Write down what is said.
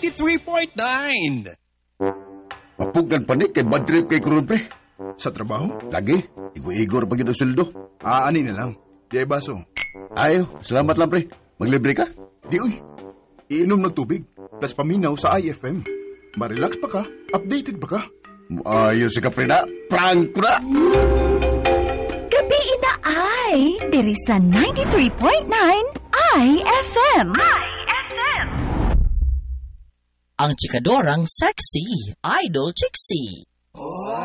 93.9. Mapugan pa ni kay bad trip kay Kuron, pre. Sa trabaho? Lagi, igor-igor pa yun ang suldo. Ani na lang. Di ay baso. Ayo, salamat lang, pre. Maglibre ka? Di uy. Iinom ng tubig. Plus paminaw sa IFM. Marelax pa ka. Updated pa ka. Ayos ka, pre na. Prank ko na! Gabi na ay, diri sa 93.9 IFM. Ang chikadorang sexy, Idol Chixie.